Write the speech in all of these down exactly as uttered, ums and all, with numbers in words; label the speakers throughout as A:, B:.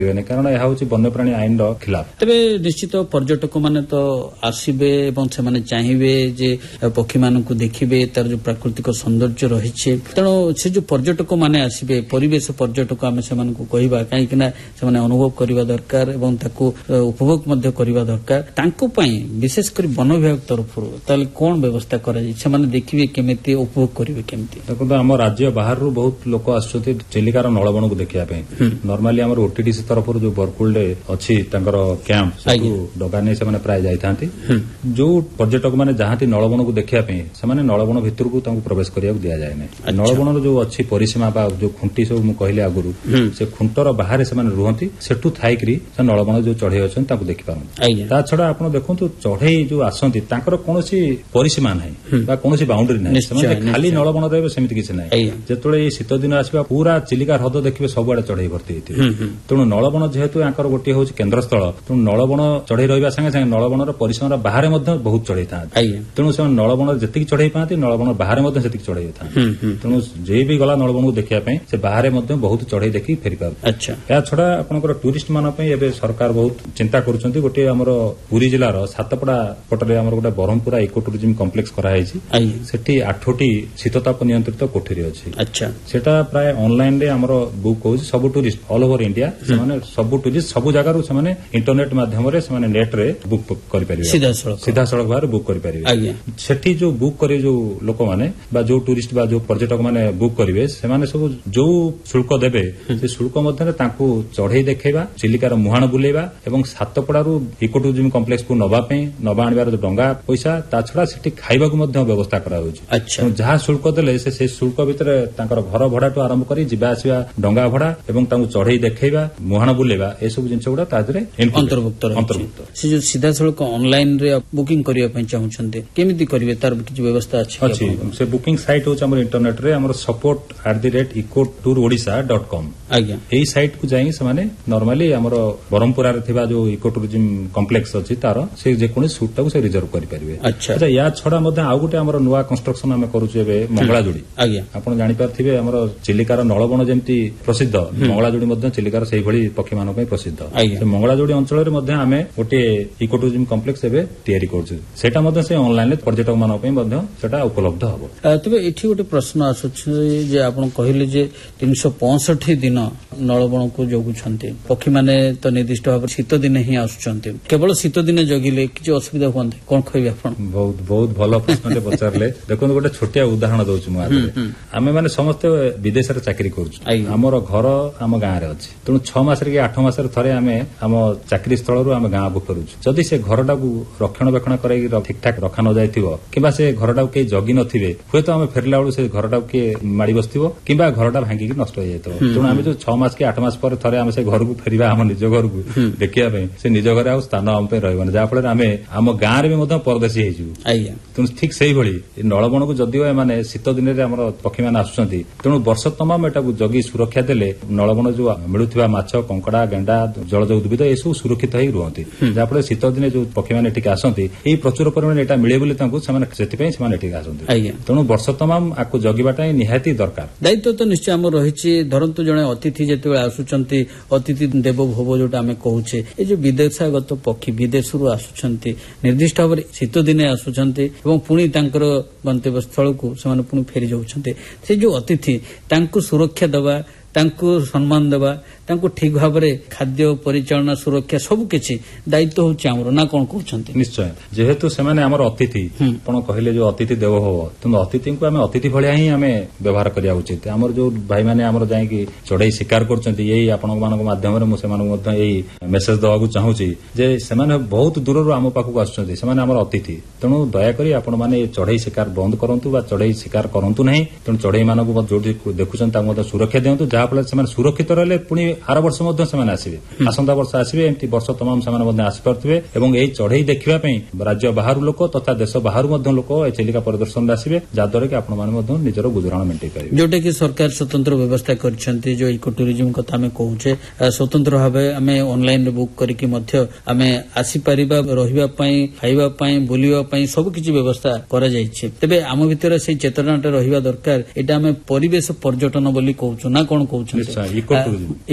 A: କାରଣ ଏହା ହେଉଛି ବନ୍ୟପ୍ରାଣୀ ଆଇନର ଖିଲାଫ।
B: ତେବେ ନିଶ୍ଚିତ ପର୍ଯ୍ୟଟକ ମାନେ ତ ଆସିବେ ଏବଂ ସେମାନେ ଚାହିଁବେ ଯେ ପକ୍ଷୀମାନଙ୍କୁ ଦେଖିବେ, ତାର ଯୋଉ ପ୍ରାକୃତିକ ସୌନ୍ଦର୍ଯ୍ୟ ରହିଛି। ତେଣୁ ସେ ଯୋଉ ପର୍ଯ୍ୟଟକ ମାନେ ଆସିବେ, ପରିବେଶ ପର୍ଯ୍ୟଟକ ଆମେ ସେମାନଙ୍କୁ କହିବା, କାହିଁକି ନା ସେମାନେ ଅନୁଭବ କରିବା ଦରକାର ଏବଂ ତାକୁ ଉପଭୋଗ ମଧ୍ୟ କରିବା ଦରକାର। ତାଙ୍କ ପାଇଁ ବିଶେଷ କରି ବନ ବିଭାଗ ତରଫରୁ ତାହେଲେ କଣ ବ୍ୟବସ୍ଥା କରାଯାଇଛି? ସେମାନେ ଦେଖିବେ କେମିତି, ଉପଭୋଗ କରିବେ କେମିତି?
A: ଦେଖନ୍ତୁ, ଆମ ରାଜ୍ୟ ବାହାରରୁ ବହୁତ ଲୋକ ଆସୁଛନ୍ତି ଚିଲିକାର ନଳବଣକୁ ଦେଖିବା ପାଇଁ। ନର୍ମାଲି ଆମର ଓଟିଡିସି ତରଫରୁ ଯୋଉ ବରକୁଲରେ ଅଛି ତାଙ୍କର କ୍ୟାମ୍ପ, ସେଠୁ ଡଙ୍ଗା ନେଇ ସେମାନେ ପ୍ରାୟ ଯାଇଥାନ୍ତି। ଯୋଉ ପର୍ଯ୍ୟଟକ ମାନେ ଯାଆନ୍ତି ନଳବଣକୁ ଦେଖିବା ପାଇଁ, ସେମାନେ ନଳବଣ ଭିତରକୁ ତାଙ୍କୁ ପ୍ରବେଶ କରିବାକୁ ଦିଆଯାଏ ନାହିଁ। ନଳବଣର ଯୋଉ ଅଛି ପରିସୀମା ବା ଯୋଉ ଖୁଣ୍ଟି ସବୁ ମୁଁ କହିଲି ଆଗରୁ, ସେ ଖୁଣ୍ଟର ବାହାରେ ସେମାନେ ରୁହନ୍ତି। ସେଠୁ ଥାଇକିରି ସେ ନଳବଣ ଯୋଉ ଚଢେଇ ଅଛନ୍ତି ତାଙ୍କୁ ଦେଖିପାରନ୍ତି। ତା ଛଡା ଆପଣ ଦେଖନ୍ତୁ, ଚଢେଇ ଯୋଉ ଆସନ୍ତି ତାଙ୍କର କୌଣସି ପରିସୀମା ନାହିଁ ବା କୌଣସି ବାଉଣ୍ଡରୀ ନାହିଁ। ସେମାନେ ଖାଲି ନଳବଣ ରହିବେ ସେମିତି କିଛି ନାହିଁ। ଯେତେବେଳେ ଏଇ ଶୀତ ଦିନ ଆସିବା, ପୁରା ଚିଲିକା ହ୍ରଦ ଦେଖିବେ ସବୁଆଡେ ଚଢେଇ ଭର୍ତ୍ତି ହେଇଥିବେ। ତେଣୁ ନଳବଣ ଯେହେତୁ ୟାଙ୍କର ଗୋଟିଏ ହଉଛି କେନ୍ଦ୍ରସ୍ଥଳ, ତେଣୁ ନଳବଣ ଚଢେଇ ରହିବା ସାଙ୍ଗେ ସାଙ୍ଗେ ନଳବଣର ପରିସୀମାର ବାହାରେ ମଧ୍ୟ ବହୁତ ଚଢେଇ ଥାନ୍ତି। ତେଣୁ ସେମାନେ ନଳବଣରେ ଯେତିକି ଚଢେଇ ପାଆନ୍ତି, ନଳବଣ ବାହାରେ ମଧ୍ୟ ସେତିକି ଚଢେଇ ଥାନ୍ତି। ତେଣୁ ଯିଏ ବି ଗଲା ନଳବଣକୁ ଦେଖିବା ପାଇଁ, ସେ ବାହାରେ ମଧ୍ୟ ବହୁତ ଚଢେଇ ଦେଖି ଫେରିପାରୁଛି। ଏହା ଛଡା ଆପଣଙ୍କର ଟୁରିଷ୍ଟ ମାନଙ୍କ ପାଇଁ ଏବେ ସରକାର ବହୁତ ଚିନ୍ତା କରୁଛନ୍ତି। ଗୋଟିଏ ଆମର ପୁରୀ ଜିଲ୍ଲାର ସାତପଡା ପଟରେ ଆମର ଗୋଟେ ବ୍ରହ୍ମପୁରା ଇକୋ ଟୁରିଜିମ କମ୍ପ୍ଲେକ୍ସ କରାଯାଇଛି। ସେଠି ଆଠଟି ଶୀତତାପ ନିୟନ୍ତ୍ରିତ କୋଠରୀ ଅଛି। ସେଟା ପ୍ରାୟ ଅନଲାଇନରେ ଆମର ବୁକ୍ ହଉଛି। ସବୁ ଟୁରିଷ୍ଟ ଅଲ୍ ଓଭର ଇଣ୍ଡିଆ, ସେମାନେ ସବୁ ଟୁରିଷ୍ଟ ସବୁ ଜାଗାରୁ ସେମାନେ ଇଣ୍ଟରନେଟ ମାଧ୍ୟମରେ ସେମାନେ ନେଟ୍ରେ ବୁକ୍ କରିପାରିବେ, ସିଧାସଳଖ ଭାବରେ ବୁକ୍ କରିପାରିବେ। ସେଠି ଯୋଉ ବୁକ୍ କରିବେ ଯୋଉ ଲୋକମାନେ ବା ଯୋଉ ଟୁରିଷ୍ଟ ବା ଯୋଉ ପର୍ଯ୍ୟଟକ ମାନେ ବୁକ୍ କରିବେ, ସେମାନେ ସବୁ ଯୋଉ ଶୁଳ୍କ ଦେବେ, ସେ ଶୁଳ୍କ ମଧ୍ୟରେ ତାଙ୍କୁ ଚଢେଇ ଦେଖେଇବା, ଚିଲିକାର ମୁହାଣ ବୁଲେଇବା ଏବଂ ସାତପଡାରୁ ଇକୋ ଟୁରିଜିମ କମ୍ପ୍ଲେକ୍ସକୁ ନବା ପାଇଁ ନବା ଆଣିବାର ଯୋଉ ଡଙ୍ଗା ପଇସା, ତା ଛଡା ସେଠି ଖାଇବାକୁ ମଧ୍ୟ ବ୍ୟବସ୍ଥା କରାଯାଉଛି। ଯାହା ଶୁଳ୍କ ଦେଲେ ସେ ସେଇ ଶୁଳ୍କ ଭିତରେ ତାଙ୍କର ଘର ଭଡାଠୁ ଆରମ୍ଭ କରି ଯିବା ଆସିବା ଡଙ୍ଗା ଭଡା ଏବଂ ତାଙ୍କୁ ଚଢେଇ ଦେଖେଇବା, ମୁହାଣ ବୁଲେଇବା, ଏସବୁ ଜିନିଷ ଗୁଡା ତା ଦେହରେ
B: ଅନ୍ତର୍ଭୁକ୍ତ ଅନ୍ତର୍ଭୁକ୍ତ ସେ ଯୋଉ ସିଧାସଳଖ ଅନଲାଇନରେ ବୁକିଂ କରିବା ପାଇଁ ଚାହୁଁଛନ୍ତି, କେମିତି କରିବେ? ତାର କିଛି ବ୍ୟବସ୍ଥା ଅଛି?
A: ଅଛି। ସେ ବୁକିଂ ସାଇଟ୍ ହଉଛି ଆମର ଇଣ୍ଟରନେଟରେ ଆମର support at the rate eco tour Odisha dot com.
B: ଆଜ୍ଞା,
A: ଏଇ ସାଇଟ୍ କୁ ଯାଇ ସେମାନେ ନର୍ମାଲି ଆମର ବ୍ରହ୍ମପୁରାରେ ଥିବା ଯୋଉ ଇକୋ ଟୁରିଜିମ କମ୍ପ୍ଲେକ୍ସ ଅଛି, ତାର ସେ ଯେକୌଣସି ସୁଟ୍ ଟାକୁ ସେ ରିଜର୍ଭ କରିପାରିବେ। ଆଚ୍ଛା, ୟା ଛଡା ମଧ୍ୟ ଆଉ ଗୋଟେ ଆମର ନୂଆ କନଷ୍ଟ୍ରକ୍ସନ ଆମେ କରୁଛୁ ଏବେ ମଙ୍ଗଳାଯୋଡି।
B: ଆଜ୍ଞା,
A: ଆପଣ ଜାଣିପାରୁଥିବେ ଆମର ଚିଲିକାର ନଳବଣ ଯେମିତି ପ୍ରସିଦ୍ଧ, ମଙ୍ଗଳାଯୋଡି ମଧ୍ୟ ଚିଲିକାର ସେଇଭଳି ପକ୍ଷୀମାନଙ୍କ ପାଇଁ ପ୍ରସିଦ୍ଧ। ସେ ମଙ୍ଗଳାଯୋଡି ଅଞ୍ଚଳରେ ମଧ୍ୟ ଆମେ ଗୋଟିଏ ଇକୋ ଟୁରିଜିମ କମ୍ପ୍ଲେକ୍ସ ଏବେ ତିଆରି କରୁଛୁ। ସେଟା ମଧ୍ୟ ସେ ଅନଲାଇନରେ ପର୍ଯ୍ୟଟକ ମାନଙ୍କ ପାଇଁ ମଧ୍ୟ ସେଟା ଉପଲବ୍ଧ ହବ।
B: ତେବେ ଏଠି ଗୋଟେ ପ୍ରଶ୍ନ ଆସୁଛି ଯେ ଆପଣ କହିଲେ ଯେ ତିନିଶହ ପଞ୍ଚଷଠି ଦିନ ନଳବଣକୁ ଜଗୁଛନ୍ତି ପକ୍ଷୀମାନେ, ତ ନିର୍ଦ୍ଦିଷ୍ଟ ଭାବରେ ଶୀତ ଦିନେ ହିଁ ଆସୁଛନ୍ତି। କେବଳ ଶୀତ ଦିନେ ଜଗିଲେ କିଛି ଅସୁବିଧା ହୁଅନ୍ତା? କଣ କହିବେ ଆପଣ?
A: ବହୁତ ବହୁତ ଭଲ ପ୍ରଶ୍ନଟେ ପଚାରିଲେ। ଦେଖନ୍ତୁ, ଗୋଟେ ଛୋଟିଆ ଉଦାହରଣ ଦଉଛି ମୁଁ ଆଗରେ। ଆମେ ମାନେ ସମସ୍ତେ ବିଦେଶରେ ଚାକିରି କରୁଛୁ, ଆମର ଘର ଆମ ଗାଁରେ ଅଛି। ତେଣୁ ଛଅ ମାସରେ କି ଆଠ ମାସରେ ଥରେ ଆମେ ଆମ ଚାକିରି ସ୍ଥଳରୁ ଆମେ ଗାଁକୁ ଫେରୁଛୁ। ଯଦି ସେ ଘରଟାକୁ ରକ୍ଷଣାବେକ୍ଷଣ କରାଇକି ଠିକଠାକ ରଖା ନ ଯାଇଥିବ କିମ୍ବା ସେ ଘରଟାକୁ କେହି ଜଗି ନଥିବେ, ହୁଏତ ଆମେ ଫେରିଲା ବେଳକୁ ସେ ଘରଟାକୁ କିଏ ମାଡି ବସିଥିବ କିମ୍ବା ଘରଟା ଭାଙ୍ଗିକି ନଷ୍ଟ ହେଇଯାଇଥିବ। ତେଣୁ ଆମେ ଯୋଉ ଛଅ ମାସ କି ଆଠ ମାସ ପରେ ଥରେ ଆମେ ସେ ଘରକୁ ଫେରିବା, ଆମ ନିଜ ଘରକୁ ଦେଖିବା ପାଇଁ, ସେ ନିଜ ଘରେ ଆଉ ସ୍ଥାନ ଆମ ପାଇଁ ରହିବନି, ଯାହାଫଳରେ ଆମେ ଆମ ଗାଁରେ ବି ମଧ୍ୟ ପରଦେଶୀ ହେଇଯିବୁ। ତେଣୁ ଠିକ ସେଇଭଳି ନଳବଣକୁ ଯଦିଓ ଏମାନେ ଶୀତ ଦିନରେ ଆମର ପକ୍ଷୀମାନେ ଆସୁଛନ୍ତି, ତେଣୁ ବର୍ଷ ତମାମ ଏଟାକୁ ଜଗି ସୁରକ୍ଷା ଦେଲେ ନଳବଣ ଯୋଉ ମିଳୁଥିବା ମାଛ, କଙ୍କଡା, ଗେଣ୍ଡା, ଜଳଜ ଉଦ୍ଭିଦ ଏସବୁ ସୁରକ୍ଷିତ ହେଇ ରୁହନ୍ତି। ଯାହାଫଳରେ ଶୀତ ଦିନେ ଯୋଉ ପକ୍ଷୀମାନେ ଏଠିକି ଆସନ୍ତି, ଏଇ ପ୍ରଚୁର ପରିମାଣରେ ଏଟା ମିଳେ ବୋଲି ତାଙ୍କୁ ସେମାନେ ସେଥିପାଇଁ ସେମାନେ ଏଠିକି ଆସନ୍ତି। ତେଣୁ ବର୍ଷ ତମାମ ଆକୁ ଜଗିବାଟା ନିହାତି ଦରକାର।
B: ଦାୟିତ୍ୱ ତ ନିଶ୍ଚୟ ଆମର ରହିଛି। ଧରନ୍ତୁ ଜଣେ ଅତିଥି ଯେତେବେଳେ ଆସୁଛନ୍ତି, ଅତିଥି ଦେବ ଭବ ଯୋଉଟା ଆମେ କହୁଛେ, ଏ ଯୋଉ ବିଦେଶାଗତ ପକ୍ଷୀ ବିଦେଶରୁ ଆସୁଛନ୍ତି, ନିର୍ଦ୍ଦିଷ୍ଟ ଭାବରେ ଶୀତ ଦିନେ ଆସୁଛନ୍ତି ଏବଂ ପୁଣି ତାଙ୍କର ଗନ୍ତବ୍ୟ ସ୍ଥଳକୁ ସେମାନେ ପୁଣି ଫେରି ଯାଉଛନ୍ତି, ସେ ଯୋଉ ଅତିଥି ତାଙ୍କୁ ସୁରକ୍ଷା ଦେବା, ତାଙ୍କୁ ସମ୍ମାନ ଦେବା, ତାଙ୍କୁ ଠିକ ଭାବରେ ଖାଦ୍ୟ ପରିଚାଳନା, ସୁରକ୍ଷା ସବୁକିଛି ଦାୟିତ୍ୱ ହେଉଛି ଆମର, ନା କଣ କହୁଛନ୍ତି?
A: ନିଶ୍ଚୟ, ଯେହେତୁ ସେମାନେ ଆମର ଅତିଥି, ଆପଣ କହିଲେ ଯୋଉ ଅତିଥି ଦେବ ଭବ, ତେଣୁ ଅତିଥିଙ୍କୁ ଆମେ ଅତିଥି ଭଳିଆ ହିଁ ଆମେ ବ୍ୟବହାର କରିବା ଉଚିତ। ଆମର ଯୋଉ ଭାଇମାନେ ଆମର ଯାଇକି ଚଢେଇ ଶିକାର କରୁଛନ୍ତି, ଏଇ ଆପଣମାନଙ୍କ ମାଧ୍ୟମରେ ମୁଁ ସେମାନଙ୍କୁ ମଧ୍ୟ ଏଇ ମେସେଜ ଦେବାକୁ ଚାହୁଁଛି ଯେ ସେମାନେ ବହୁତ ଦୂରରୁ ଆମ ପାଖକୁ ଆସୁଛନ୍ତି, ସେମାନେ ଆମର ଅତିଥି। ତେଣୁ ଦୟାକରି ଆପଣମାନେ ଚଢେଇ ଶିକାର ବନ୍ଦ କରନ୍ତୁ ବା ଚଢେଇ ଶିକାର କରନ୍ତୁ ନାହିଁ। ତେଣୁ ଚଢେଇ ମାନଙ୍କୁ ଯୋଉଠି ଦେଖୁଛନ୍ତି ତାଙ୍କୁ ମଧ୍ୟ ସୁରକ୍ଷା ଦିଅନ୍ତୁ, ଯାହାଫଳରେ ସେମାନେ ସୁରକ୍ଷିତ ରହିଲେ ପୁଣି ଆର ବର୍ଷ ମଧ୍ୟ ସେମାନେ ଆସିବେ, ଆସନ୍ତା ବର୍ଷ ଆସିବେ, ଏମିତି ବର୍ଷ ତମାମ ସେମାନେ ମଧ୍ୟ ଆସିପାରୁଥିବେ। ଏବଂ ଏହି ଚଢେଇ ଦେଖିବା ପାଇଁ ରାଜ୍ୟ ବାହାରୁ ଲୋକ ତଥା ଦେଶ ବାହାରୁ ମଧ୍ୟ ଲୋକ ଏ ଚିଲିକା ପରିଦର୍ଶନରେ ଆସିବେ, ଯାହାଦ୍ୱାରା କି ଆପଣମାନେ ମଧ୍ୟ ନିଜର ଗୁଜୁରାଣ ମେଣ୍ଟେଇ ପାରିବେ।
B: ଯୋଉଟା କି ସରକାର ସ୍ୱତନ୍ତ୍ର ବ୍ୟବସ୍ଥା କରିଛନ୍ତି, ଯୋଉ ଇକୋ ଟୁରିଜିମ କଥା ଆମେ କହୁଛେ, ସ୍ୱତନ୍ତ୍ର ଭାବେ ଆମେ ଅନଲାଇନରେ ବୁକ୍ କରିକି ମଧ୍ୟ ଆମେ ଆସିପାରିବା, ରହିବା ପାଇଁ, ଖାଇବା ପାଇଁ, ବୁଲିବା ପାଇଁ ସବୁକିଛି ବ୍ୟବସ୍ଥା କରାଯାଇଛି। ତେବେ ଆମ ଭିତରେ ସେଇ ଚେତନାଟା ରହିବା ଦରକାର। ଏଇଟା ଆମେ ପରିବେଶ ପର୍ଯ୍ୟଟନ ବୋଲି କହୁଛୁ, ନା କଣ କହୁଛନ୍ତି?
A: Eco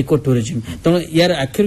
B: eco tourism. ତେଣୁ ୟାର ଆଖିର